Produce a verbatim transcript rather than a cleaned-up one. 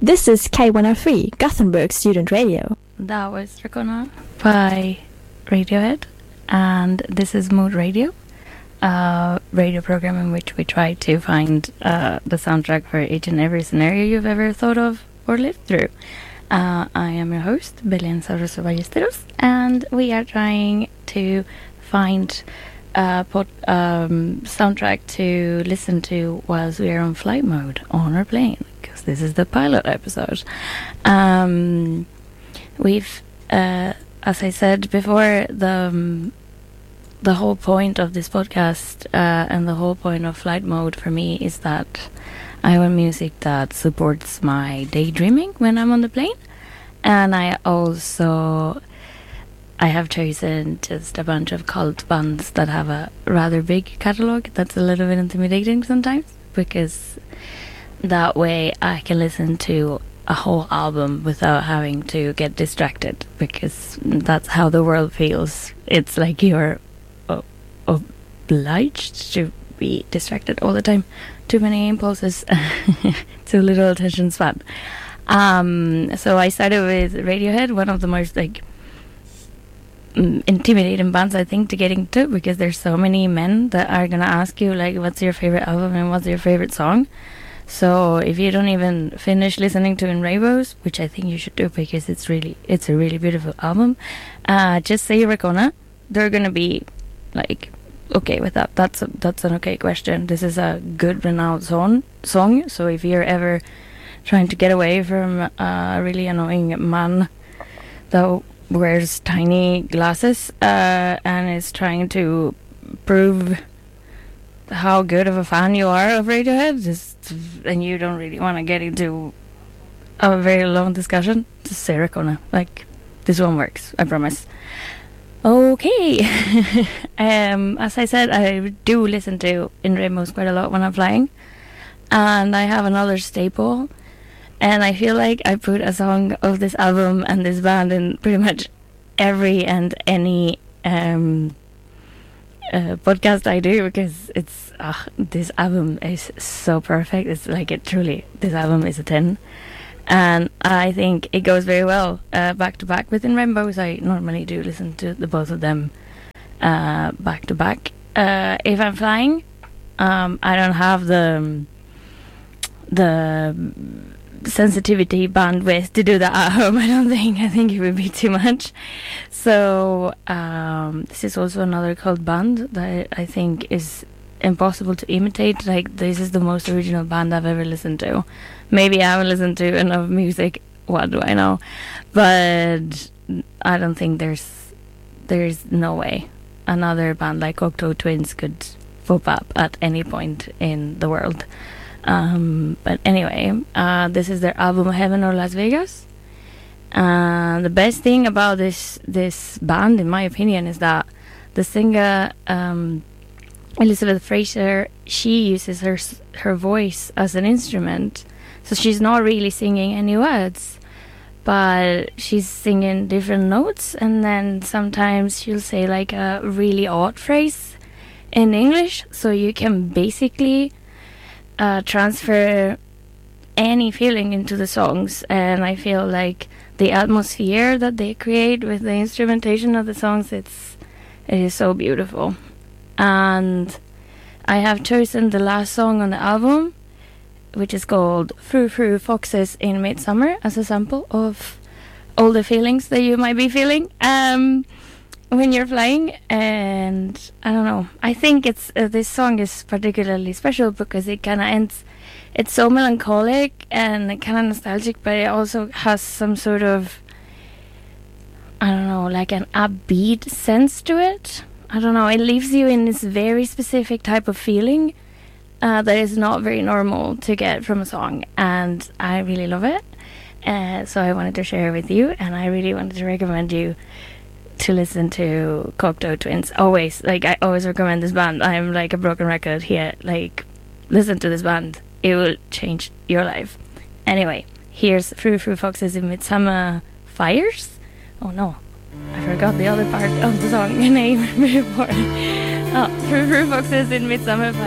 This is K one oh three, Gothenburg Student Radio. That was Recona by Radiohead, and this is Mood Radio, a radio program in which we try to find uh, the soundtrack for each and every scenario you've ever thought of or lived through. Uh, I am your host, Belen Sauros Ballesteros, and we are trying to find a pod, um, soundtrack to listen to whilst we are on flight mode on our plane, because this is the pilot episode. Um, we've, uh, as I said before, the um, the whole point of this podcast uh, and the whole point of flight mode for me is that I want music that supports my daydreaming when I'm on the plane, and I also I have chosen just a bunch of cult bands that have a rather big catalog that's a little bit intimidating sometimes, because that way I can listen to a whole album without having to get distracted, because that's how the world feels. It's like you're uh, obliged to be distracted all the time. Too many impulses, too little attention span. Um, so I started with Radiohead, one of the most like intimidating bands I think to get into, because there's so many men that are gonna ask you like, what's your favorite album and what's your favorite song. So if you don't even finish listening to In Rainbows, which I think you should do because it's really it's a really beautiful album, uh, just say Recona. They're gonna be like okay with that. That's a, that's an okay question. This is a good renowned song song so if you're ever trying to get away from a really annoying man that wears tiny glasses uh, and is trying to prove how good of a fan you are of Radiohead, just, and you don't really want to get into a very long discussion, just say Recona. Like, this one works, I promise. Okay. um, as I said, I do listen to In Rainbows quite a lot when I'm flying, and I have another staple. And I feel like I put a song of this album and this band in pretty much every and any um, uh, podcast I do, because it's uh, this album is so perfect. It's like it truly, this album is a ten. And I think it goes very well uh, back to back with In Rainbows. I normally do listen to the both of them uh, back to back. Uh, if I'm flying, um, I don't have the the sensitivity bandwidth to do that at home. I don't think I think it would be too much. So um, this is also another cult band that I think is impossible to imitate. Like, this is the most original band I've ever listened to. Maybe I haven't listened to enough music, what do I know, but I don't think there's there's no way another band like Cocteau Twins could pop up at any point in the world. Um, but anyway, uh, this is their album Heaven or Las Vegas. Uh, the best thing about this this band, in my opinion, is that the singer um, Elizabeth Fraser, she uses her her voice as an instrument, so she's not really singing any words, but she's singing different notes, and then sometimes she'll say like a really odd phrase in English, so you can basically Uh, transfer any feeling into the songs. And I feel like the atmosphere that they create with the instrumentation of the songs, it's it is so beautiful. And I have chosen the last song on the album, which is called Frou Frou Foxes in Midsummer, as a sample of all the feelings that you might be feeling um, when you're flying. And I don't know, I think it's uh, this song is particularly special because it kind of ends, it's so melancholic and kind of nostalgic, but it also has some sort of, I don't know, like an upbeat sense to it. I don't know, it leaves you in this very specific type of feeling uh, that is not very normal to get from a song, and I really love it. Uh, so I wanted to share it with you, and I really wanted to recommend you to listen to Cocteau Twins. Always, like, I always recommend this band. I'm like a broken record here. Like, listen to this band. It will change your life. Anyway, here's Frou Frou Foxes in Midsummer Fires. Oh no, I forgot the other part of the song name before. Oh, Frou Frou Foxes in Midsummer Fires.